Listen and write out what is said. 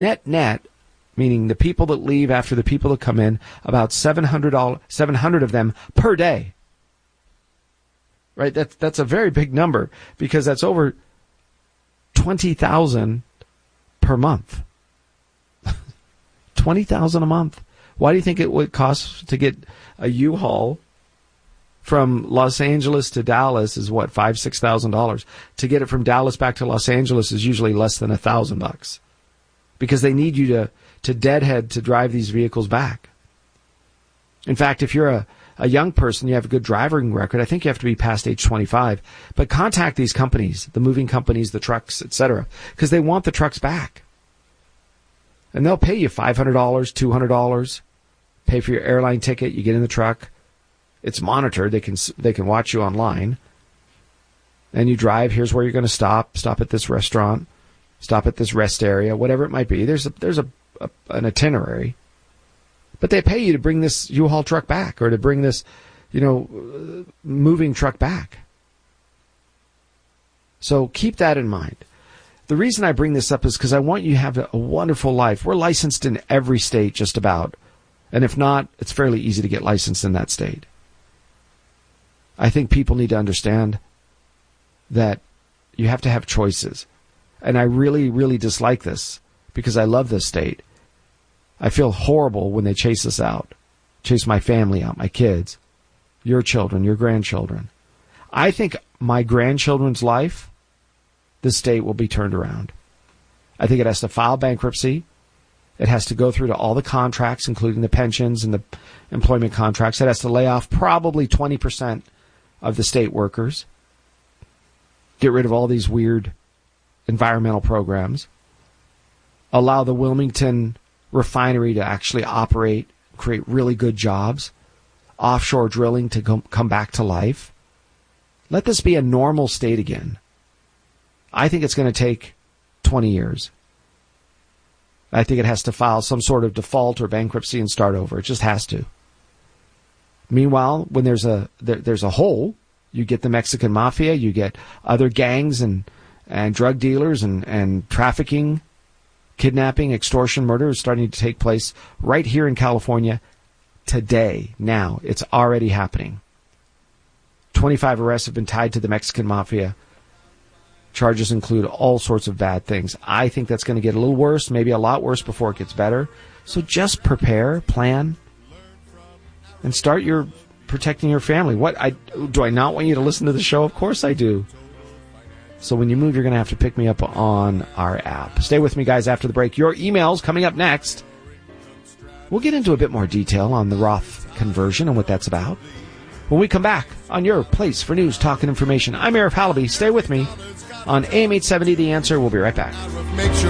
net, meaning the people that leave after the people that come in, about 700 of them per day. Right? That's a very big number because that's over 20,000 per month. 20,000 a month. Why do you think it would cost to get a U-Haul from Los Angeles to Dallas is what, $5,000-$6,000? To get it from Dallas back to Los Angeles is usually less than $1,000 because they need you to deadhead to drive these vehicles back. In fact, if you're a young person, you have a good driving record, I think you have to be past age 25. But contact these companies, the moving companies, the trucks, etc., because they want the trucks back. And they'll pay you $500, $200, pay for your airline ticket, you get in the truck. It's monitored. They can watch you online. And you drive. Here's where you're going to stop. Stop at this restaurant. Stop at this rest area. Whatever it might be. There's an itinerary. But they pay you to bring this U-Haul truck back or to bring this, moving truck back. So keep that in mind. The reason I bring this up is because I want you to have a wonderful life. We're licensed in every state just about. And if not, it's fairly easy to get licensed in that state. I think people need to understand that you have to have choices. And I really, really dislike this because I love this state. I feel horrible when they chase us out, chase my family out, my kids, your children, your grandchildren. I think my grandchildren's life, this state will be turned around. I think it has to file bankruptcy. It has to go through to all the contracts, including the pensions and the employment contracts. It has to lay off probably 20% of the state workers. Get rid of all these weird environmental programs. Allow the Wilmington refinery to actually operate, create really good jobs. Offshore drilling to come back to life. Let this be a normal state again. I think it's going to take 20 years. I think it has to file some sort of default or bankruptcy and start over. It just has to. Meanwhile, when there's a hole, you get the Mexican mafia, you get other gangs and drug dealers and trafficking, kidnapping, extortion, murder is starting to take place right here in California today, now. It's already happening. 25 arrests have been tied to the Mexican mafia. Charges include all sorts of bad things. I think that's going to get a little worse, maybe a lot worse before it gets better. So just prepare, plan, and start protecting your family. Do I not want you to listen to the show? Of course I do. So when you move, you're going to have to pick me up on our app. Stay with me, guys, after the break. Your emails coming up next. We'll get into a bit more detail on the Roth conversion and what that's about when we come back on your place for news, talk, and information. I'm Arif Halaby. Stay with me on AM 870 The Answer. We'll be right back.